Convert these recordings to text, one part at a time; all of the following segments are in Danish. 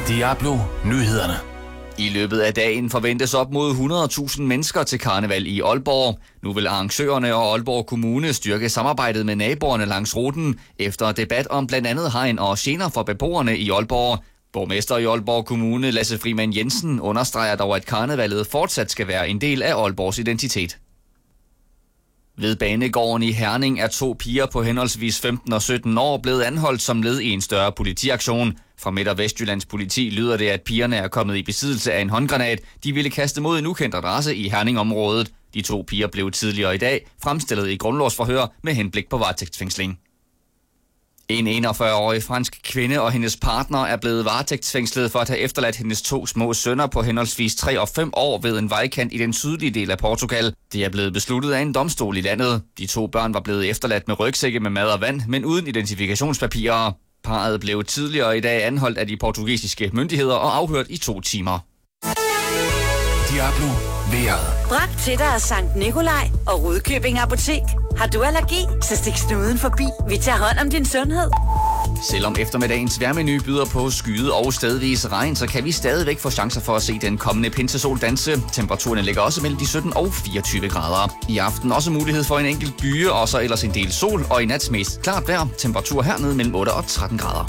Diablo Nyhederne. I løbet af dagen forventes op mod 100.000 mennesker til karneval i Aalborg. Nu vil arrangørerne og Aalborg Kommune styrke samarbejdet med naboerne langs ruten, efter debat om blandt andet hegn og gener for beboerne i Aalborg. Borgmester i Aalborg Kommune, Lasse Frimann Jensen, understreger dog, at karnevalet fortsat skal være en del af Aalborgs identitet. Ved banegården i Herning er 2 piger på henholdsvis 15 og 17 år blevet anholdt som led i en større politiaktion. Fra Midt- og Vestjyllands politi lyder det, at pigerne er kommet i besiddelse af en håndgranat, de ville kaste mod en ukendt adresse i Herning-området. De 2 piger blev tidligere i dag fremstillet i grundlovsforhør med henblik på varetægtsfængsling. En 41-årig fransk kvinde og hendes partner er blevet varetægtsfængslet for at have efterladt hendes 2 små sønner på henholdsvis 3 og 5 år ved en vejkant i den sydlige del af Portugal. Det er blevet besluttet af en domstol i landet. De 2 børn var blevet efterladt med rygsække med mad og vand, men uden identifikationspapirer. Parret blev tidligere i dag anholdt af de portugisiske myndigheder og afhørt i 2 timer. Diablo vejret. Bragt til dig af Sankt Nikolaj og Rudkøbing Apotek. Har du allergi, så stik snuden forbi. Vi tager hånd om din sundhed. Selvom eftermiddagens vejrmenu byder på skyde og stedvis regn, så kan vi stadigvæk få chancer for at se den kommende pinsesol danse. Temperaturen ligger også mellem de 17 og 24 grader. I aften også mulighed for en enkelt byge, og så ellers en del sol, og i nats mest klart vejr. Temperatur hernede mellem 8 og 13 grader.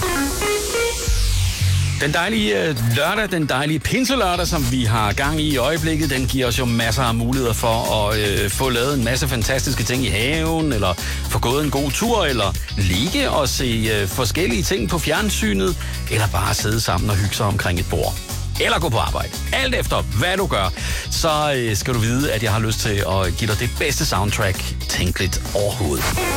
Den dejlige lørdag, den dejlige pinselørdag, som vi har gang i øjeblikket, den giver os jo masser af muligheder for at få lavet en masse fantastiske ting i haven, eller få gået en god tur, eller ligge og se forskellige ting på fjernsynet, eller bare sidde sammen og hygge sig omkring et bord. Eller gå på arbejde. Alt efter, hvad du gør, så skal du vide, at jeg har lyst til at give dig det bedste soundtrack tænkeligt overhovedet.